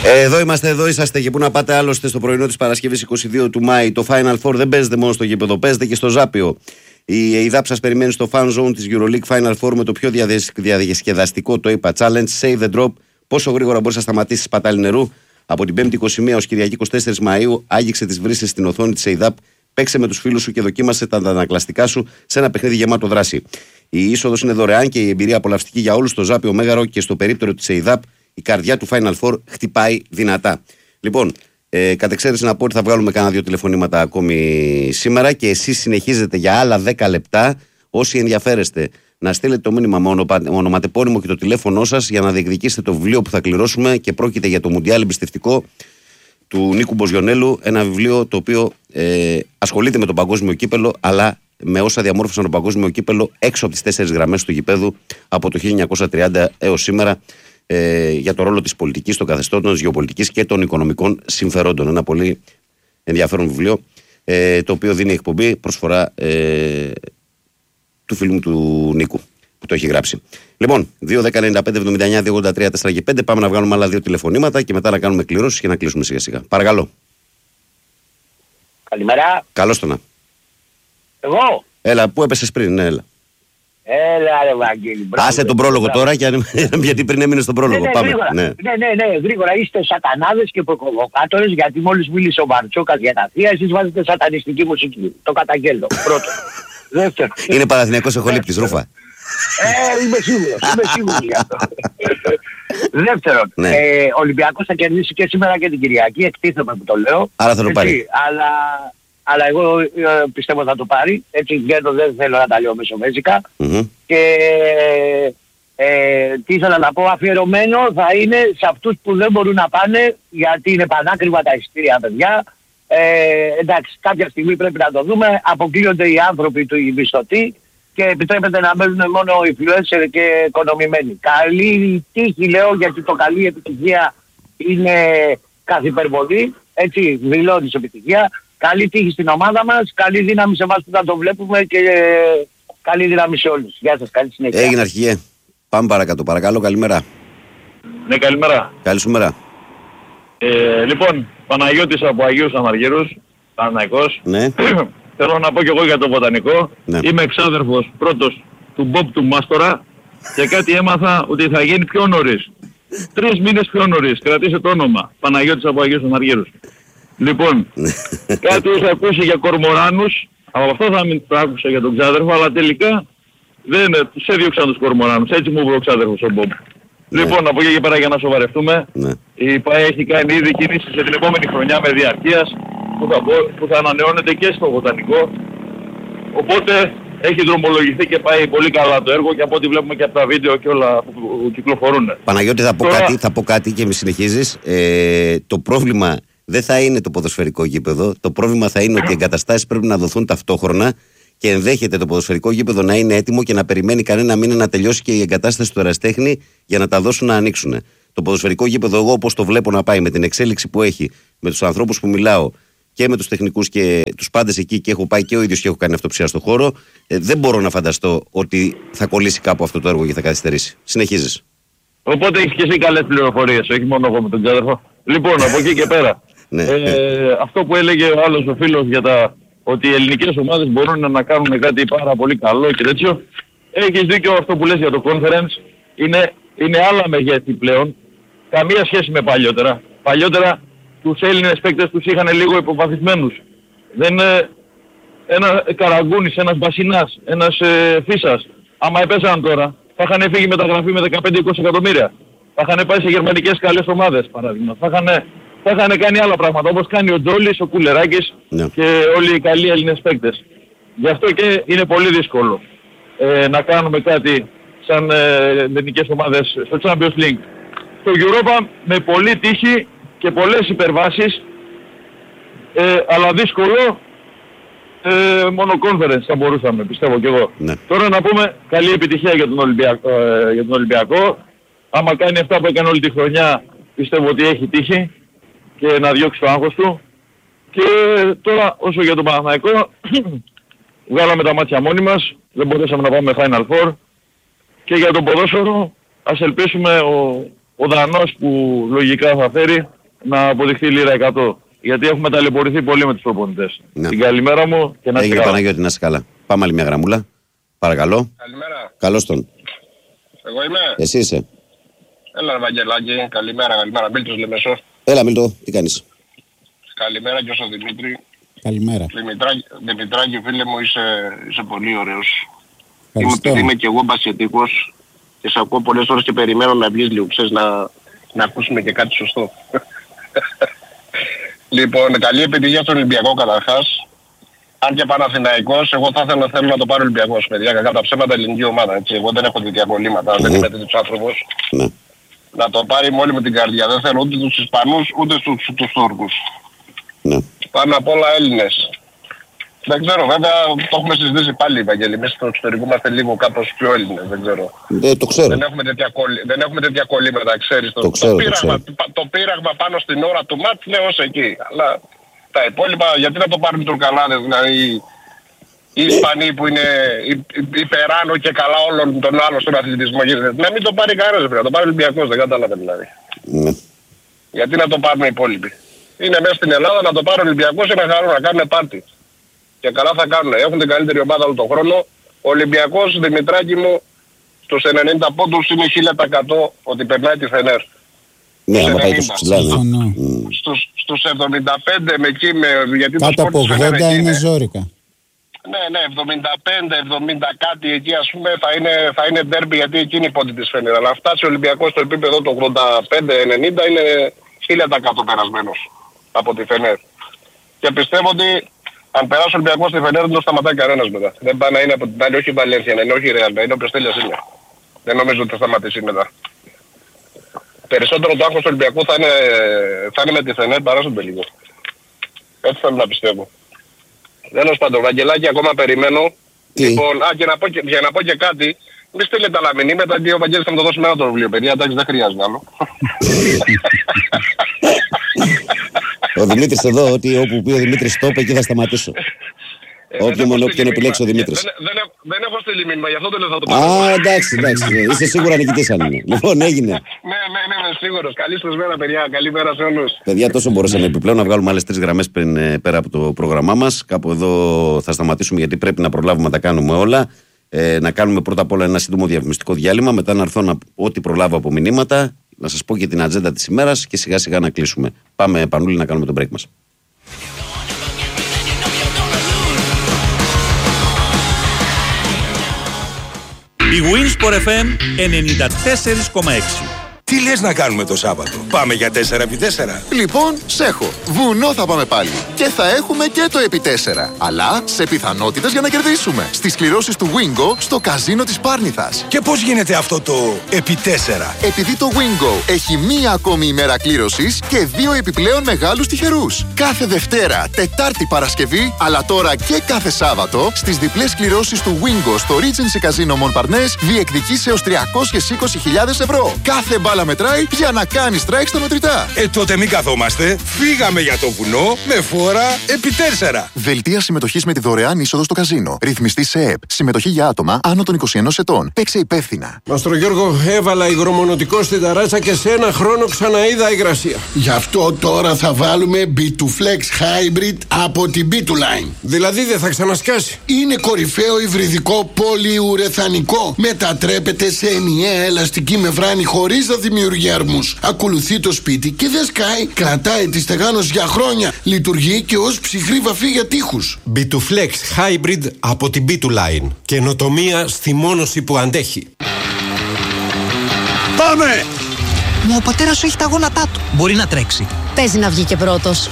Εδώ είμαστε, εδώ είσαστε και πού να πάτε άλλωστε στο πρωινό της Παρασκευής 22 του Μάη. Το Final Four δεν παίζεται μόνο στο γήπεδο, παίζεται και στο Ζάπιο. Η ΕΙΔΑΠ σας περιμένει στο Fan Zone της EuroLeague Final Four με το πιο διασκεδαστικό, το είπα, Challenge, Save the Drop. Πόσο γρήγορα μπορείς να σταματήσεις σπατάλη νερού. Από την 5η 21 ως Κυριακή 24 Μαΐου, άγγιξε τις βρύσες στην οθόνη της ΕΙΔΑΠ, παίξε με τους φίλους σου και δοκίμασε τα αντανακλαστικά σου σε ένα παιχνίδι γεμάτο δράση. Η είσοδος είναι δωρεάν και η εμπειρία απολαυστική για όλους στο Ζάπιο Μέγαρο και στο περίπτερο της ΕΙΔΑΠ. Η καρδιά του Final Four χτυπάει δυνατά. Λοιπόν, κατ' εξαίρεση να πω ότι θα βγάλουμε κάνα 2 τηλεφωνήματα ακόμη σήμερα και εσείς συνεχίζετε για άλλα 10 λεπτά. Όσοι ενδιαφέρεστε να στείλετε το μήνυμα με ονοματεπώνυμο και το τηλέφωνό σας για να διεκδικήσετε το βιβλίο που θα κληρώσουμε και πρόκειται για το Μουντιάλ Εμπιστευτικό του Νίκου Μποζιονέλου. Ένα βιβλίο το οποίο ασχολείται με το παγκόσμιο κύπελο, αλλά με όσα διαμόρφωσαν το παγκόσμιο κύπελο έξω από τις 4 γραμμές του γηπέδου από το 1930 έως σήμερα. Για το ρόλο της πολιτικής, των καθεστώτων, της γεωπολιτικής και των οικονομικών συμφερόντων. Ένα πολύ ενδιαφέρον βιβλίο, το οποίο δίνει εκπομπή, προσφορά του φίλου μου του Νίκου που το έχει γράψει. Λοιπόν, 2-10-95-79-283-4 και 5. Πάμε να βγάλουμε άλλα 2 τηλεφωνήματα και μετά να κάνουμε κληρώσεις και να κλείσουμε σιγά σιγά. Παρακαλώ. Καλημέρα. Καλώς το να. Εγώ. Έλα, πού έπεσες πριν, ναι, έλα. Έλα ρε Βαγγέλη. Άσε τον πρόλογο τώρα, γιατί πριν έμεινε στον πρόλογο. Ναι, Πάμε. Ναι, γρήγορα. Είστε σατανάδες και προβοκάτορες, γιατί μόλις μίλησε ο Μπαρτσόκας για τα θεία, εσείς βάζετε σατανιστική μουσική. Το καταγγέλλω. Πρώτον. Δεύτερον. Είναι Παναθηναϊκός εχολήπτης, Ρούφα. Είμαι σίγουρος γι' αυτό. Δεύτερον, ο Ολυμπιακός θα κερδίσει και σήμερα και την Κυριακή, εκτίθεμαι που το λέω. Άρα θα το πάρει. Αλλά εγώ πιστεύω θα το πάρει. Έτσι δεν θέλω να τα λέω μεσομέζικα. Και τι ήθελα να πω, αφιερωμένο θα είναι σε αυτούς που δεν μπορούν να πάνε γιατί είναι πανάκριβα τα εισιτήρια, παιδιά. Εντάξει, κάποια στιγμή πρέπει να το δούμε. Αποκλείονται οι άνθρωποι του μισθωτοί και επιτρέπεται να μένουν μόνο influencer και οικονομημένοι. Καλή τύχη λέω, γιατί το καλή επιτυχία είναι καθ' υπερβολή. Έτσι δηλώνεις επιτυχία. Καλή τύχη στην ομάδα μας, καλή δύναμη σε εμάς που θα το βλέπουμε και καλή δύναμη σε όλους. Γεια σας, καλή συνέχεια. Έγινε αρχηγέ. Πάμε παρακάτω, παρακαλώ, καλημέρα. Ναι, καλημέρα. Καλή σου μέρα. Λοιπόν, Παναγιώτης από Αγίους Αναργύρους, Παναθηναϊκός. Ναι. Θέλω να πω κι εγώ για το βοτανικό. Ναι. Είμαι εξάδερφος πρώτος του Μπομπ του Μάστορα και κάτι έμαθα ότι θα γίνει πιο νωρίς. 3 μήνες πιο νωρίς. Κρατήστε το όνομα. Παναγιώτης από Αγίους Αναργύρους. Λοιπόν, κάτι είχα ακούσει για κορμοράνους, από αυτό θα μην το άκουσα για τον ξάδερφο, αλλά τελικά τους έδιωξαν τους κορμοράνους, έτσι μου είπε ο ξάδερφος ο Μπομπ. Λοιπόν, από εκεί και πέρα για να σοβαρευτούμε, η ΠΑΕ έχει κάνει ήδη κινήσεις σε την επόμενη χρονιά με διαρκείας που θα ανανεώνεται και στο βοτανικό, οπότε έχει δρομολογηθεί και πάει πολύ καλά το έργο και από ό,τι βλέπουμε και από τα βίντεο και όλα που κυκλοφορούν. Παναγιώτη, θα πω κάτι και με συνεχίζεις. Το πρόβλημα δεν θα είναι το ποδοσφαιρικό γήπεδο. Το πρόβλημα θα είναι ότι οι εγκαταστάσεις πρέπει να δοθούν ταυτόχρονα και ενδέχεται το ποδοσφαιρικό γήπεδο να είναι έτοιμο και να περιμένει κανένα μήνα να τελειώσει και η εγκατάσταση του ερασιτέχνη για να τα δώσουν να ανοίξουν. Το ποδοσφαιρικό γήπεδο, εγώ όπως το βλέπω να πάει με την εξέλιξη που έχει, με τους ανθρώπους που μιλάω και με τους τεχνικούς και τους πάντες εκεί και έχω πάει και ο ίδιος και έχω κάνει αυτοψία στο χώρο, δεν μπορώ να φανταστώ ότι θα κολλήσει κάπου αυτό το έργο και θα καθυστερήσει. Συνεχίζεις. Οπότε έχεις και εσύ καλές πληροφορίες, όχι μόνο εγώ με τον ξάδερφο. Λοιπόν, από εκεί και πέρα. Αυτό που έλεγε ο άλλος ο φίλος για ότι οι ελληνικές ομάδες μπορούν να κάνουν κάτι πάρα πολύ καλό και τέτοιο. Έχεις δίκιο αυτό που λες για το conference. Είναι άλλα μεγέθη πλέον. Καμία σχέση με παλιότερα. Παλιότερα τους Έλληνες παίκτες τους είχαν λίγο υποβαθισμένους. Ένα Καραγκούνης, ένας Μπασινάς, ένας Φίσας. Άμα έπαιζαν τώρα θα είχαν φύγει μεταγραφή με 15-20 εκατομμύρια. Θα είχαν πάει σε γερμανικές καλές ομάδες παράδειγμα. Θα είχαν κάνει άλλα πράγματα όπως κάνει ο Τζόλης, ο Κουλεράκης και όλοι οι καλοί Έλληνες παίκτες. Γι' αυτό και είναι πολύ δύσκολο να κάνουμε κάτι σαν ελληνικές ομάδες στο Champions League. Στο Europa με πολλή τύχη και πολλές υπερβάσεις, αλλά δύσκολο, μόνο conference θα μπορούσαμε, πιστεύω κι εγώ. Ναι. Τώρα να πούμε καλή επιτυχία για τον Ολυμπιακό. Άμα κάνει αυτά που έκανε όλη τη χρονιά, πιστεύω ότι έχει τύχη και να διώξει το άγχος του. Και τώρα όσο για τον Παναθηναϊκό, βγάλαμε τα μάτια μόνοι μας, δεν μπορέσαμε να πάμε Final Four. Και για τον ποδόσφαιρο, ας ελπίσουμε ο ο Δανός που λογικά θα φέρει να αποδειχθεί λίρα 100. Γιατί έχουμε ταλαιπωρηθεί πολύ με τους προπονητές. Ναι. Την καλημέρα μου και να είστε καλά. Παναγιώτη, να είσαι καλά. Πάμε άλλη μια γραμμούλα. Παρακαλώ. Καλημέρα. Καλώς τον. Εγώ είμαι. Εσύ είσαι. Έλα, Βαγγελάκη. Καλημέρα. Μίλτος Λεμεσός. Έλα, Μίλτο, τι κάνεις? Καλημέρα και στον Δημήτρη. Καλημέρα. Δημητράκη, φίλε μου, είσαι πολύ ωραίος. Ευχαριστώ. Είμαι και εγώ μπασκετικός και σε ακούω πολλές ώρες και περιμένω να βγεις λίγο, ξέρεις, να ακούσουμε και κάτι σωστό. Λοιπόν, καλή επιτυχία στον Ολυμπιακό καταρχάς. Αν και Παναθηναϊκός, εγώ θα θέλω να το πάρω Ολυμπιακός, παιδιά. Κατά τα ψέματα ελληνική ομάδα, έτσι. Εγώ δεν έχω τέτοια κολλήματα, δεν είμαι τέτοιος άνθρωπος. Ναι. Να το πάρει με όλη μου την καρδιά. Δεν θέλω ούτε τους Ισπανούς ούτε τους Τούρκους. Ναι. Πάνω απ' όλα Έλληνες. Δεν ξέρω, βέβαια το έχουμε συζητήσει πάλι, Βαγγέλη. Εμείς στο εξωτερικό είμαστε λίγο κάπως πιο Έλληνες, δεν ξέρω. Το ξέρω. Δεν έχουμε τέτοια κολλήματα, ξέρεις. Το πείραγμα πάνω στην ώρα του μάτς, ναι, ως εκεί. Αλλά τα υπόλοιπα, γιατί να το πάρουν οι Τουρκαλάδες, δηλαδή οι Ισπανοί που είναι υπεράνω και καλά όλων των άλλων στον αθλητισμό. Να μην το πάρει κανένας, να το πάρει ο Ολυμπιακός, δεν κατάλαβε δηλαδή. Ναι. Γιατί να το πάρουν οι υπόλοιποι. Είναι μέσα στην Ελλάδα να το πάρουν ο Ολυμπιακός και να χαρούν, να κάνουν πάρτι. Και καλά θα κάνουν. Έχουν την καλύτερη ομάδα όλο τον χρόνο. Ο Ολυμπιακός, Δημητράκη μου, στους 90 πόντους είναι 1000% ότι περνάει τη Φενέρ. Ναι, άμα πάει τόσο ψηλά, ναι. Στους 75 με εκεί, γιατί το κάτω από 80 είναι ζόρικα. Ναι, 75-70 κάτι εκεί ας πούμε θα είναι ντέρμπι, γιατί εκεί είναι η πόντη της Φενέρ. Αλλά φτάσει ο Ολυμπιακός στο επίπεδο του 85-90 είναι 1000% περασμένος από τη Φενέρ. Και πιστεύω ότι αν περάσει ο Ολυμπιακός στη Φενέρ δεν το σταματάει κανένας μετά. Δεν πάει να είναι από την άλλη, όχι η Βαλένθια, να είναι όχι η Ρεάλ, να είναι όποιος θέλει είναι. Δεν νομίζω ότι θα σταματήσει μετά. Περισσότερο το άγχος του Ολυμπιακού θα είναι με τη Φενέρ παρά στον τελικό. Έτσι θέλω να πιστεύω. Τέλος πάντων, Βαγγελάκη, ακόμα περιμένω. Τι? Λοιπόν, για να πω και κάτι, μη στείλετε άλλα μηνύματα, γιατί ο Βαγγέλης θα μου το δώσει μετά το βιβλίο, παιδιά. Εντάξει, δεν χρειάζεται άλλο. Ο Δημήτρης εδώ, ότι όπου πει ο Δημήτρης το είπε, εκεί θα σταματήσω. Όποιον επιλέξει ο Δημήτρης. Δεν έχω στείλει μήνυμα, γι' αυτό το λέω θα το πάρω. Α, εντάξει. Είστε σίγουρα νικητής αν είναι. Λοιπόν, έγινε. Ναι, σίγουρος. Καλή σας μέρα, παιδιά. Καλή μέρα σε όλους. Παιδιά, τόσο μπορούσαμε επιπλέον να βγάλουμε άλλες 3 γραμμές πέρα από το πρόγραμμά μας. Κάπου εδώ θα σταματήσουμε, γιατί πρέπει να προλάβουμε να τα κάνουμε όλα. Να κάνουμε πρώτα απ' όλα ένα σύντομο διαφημιστικό διάλειμμα. Μετά να έρθω ό,τι προλάβω από μηνύματα. Να σας πω και την ατζέντα της ημέρας και σιγά σιγά να κλείσουμε. Πάμε, Πανούλη, να κάνουμε τον break μας. Η Winsport FM 94,6. Τι λες να κάνουμε το Σάββατο? Πάμε για 4x4. Λοιπόν, σέχω. Βουνό θα πάμε πάλι. Και θα έχουμε και το επί 4. Αλλά σε πιθανότητες για να κερδίσουμε. Στις κληρώσεις του Wingo στο καζίνο της Πάρνηθας. Και πώς γίνεται αυτό το επί 4? Επειδή το Wingo έχει μία ακόμη ημέρα κλήρωσης και 2 επιπλέον μεγάλους τυχερούς. Κάθε Δευτέρα, Τετάρτη, Παρασκευή, αλλά τώρα και κάθε Σάββατο, στις διπλές κληρώσεις του Wingo στο Regency Casino Montparnasse διεκδικείς έως 320.000 ευρώ. Κάθε μπάλα μετράει για να κάνεις strike στα μετρητά. Τότε μην καθόμαστε. Φύγαμε για το βουνό με φόρα επί 4. Δελτία συμμετοχής με τη δωρεάν είσοδο στο καζίνο. Ρυθμιστή σε ΕΠ. Συμμετοχή για άτομα άνω των 21 ετών. Παίξε υπεύθυνα. Μαστρο Γιώργο, έβαλα υγρομονωτικό στην ταράτσα και σε ένα χρόνο ξαναείδα υγρασία. Γι' αυτό τώρα θα βάλουμε B2Flex Hybrid από την B2Line. Δηλαδή δεν θα ξανασκάσει. Είναι κορυφαίο υβριδικό πολυουρεθανικό. Μετατρέπεται σε ενιαία ελαστική μεμβράνη χωρίς να δημιουργεί αρμούς. Ακολουθεί το σπίτι και δεν σκάει. Κρατάει τη στεγάνωση για χρόνια. Λειτουργεί και ως ψυχρή βαφή για τοίχους. B2Flex Hybrid από την B2Line. Καινοτομία στη μόνωση που αντέχει. Πάμε! Μα ο πατέρας σου έχει τα γόνατά του. Μπορεί να τρέξει. Παίζει να βγει και πρώτος.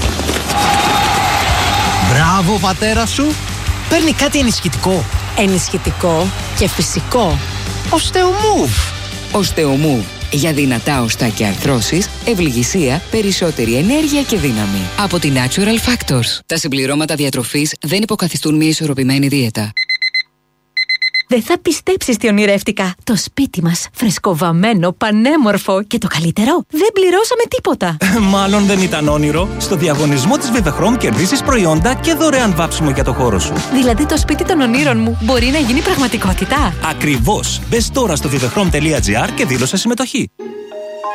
Μπράβο, πατέρα σου. Παίρνει κάτι ενισχυτικό. Ενισχυτικό και φυσικό. Osteomove. Osteomove. Για δυνατά οστά και αρθρώσεις, ευληγησία, περισσότερη ενέργεια και δύναμη. Από τη Natural Factors. Τα συμπληρώματα διατροφής δεν υποκαθιστούν μια ισορροπημένη δίαιτα. Δεν θα πιστέψεις τι ονειρεύτηκα. Το σπίτι μας, φρεσκοβαμμένο, πανέμορφο και το καλύτερο, δεν πληρώσαμε τίποτα. Μάλλον δεν ήταν όνειρο. Στο διαγωνισμό της Vivechrom κερδίσεις προϊόντα και δωρεάν βάψιμο για το χώρο σου. Δηλαδή το σπίτι των ονείρων μου μπορεί να γίνει πραγματικότητα. Ακριβώς. Μπες τώρα στο vivechrom.gr και δήλωσε συμμετοχή.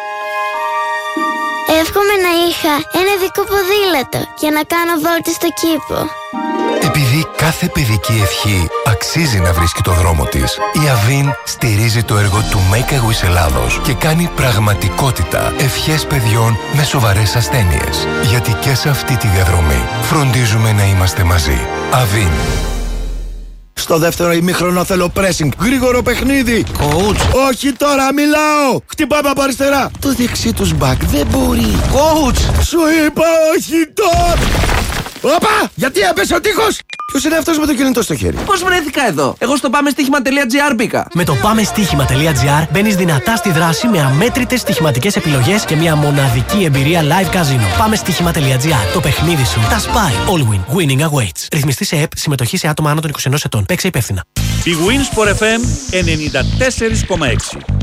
εύχομαι να είχα ένα δικό ποδήλατο για να κάνω βόλτες στο κήπο. Επειδή κάθε παιδική ευχή αξίζει να βρίσκει το δρόμο της, η Αβίν στηρίζει το έργο του Make a Wish Ελλάδος και κάνει πραγματικότητα ευχές παιδιών με σοβαρές ασθένειες. Γιατί και σε αυτή τη διαδρομή φροντίζουμε να είμαστε μαζί. Αβίν. Στο δεύτερο ημίχρονο θέλω pressing. Γρήγορο παιχνίδι. Coach. Όχι τώρα, μιλάω. Χτυπάμε από αριστερά. Το δεξί τους μπακ δεν μπορεί. Coach. Σου είπα όχι τώρα. Όπα! Γιατί έπεσε ο τείχος! Ποιος είναι αυτός με το κινητό στο χέρι? Πώς βρέθηκα εδώ? Εγώ στο πάμεστοίχημα.gr μπήκα. Με το πάμεστοίχημα.gr μπαίνεις δυνατά στη δράση με αμέτρητες στοιχηματικές επιλογές και μια μοναδική εμπειρία live casino. Πάμεστοίχημα.gr. Το παιχνίδι σου τα σπάει. All win. Winning awaits. Ρυθμιστή σε ΕΠ. Συμμετοχή σε άτομα άνω των 21 ετών. Παίξε υπεύθυνα. Η Winsport FM 94,6.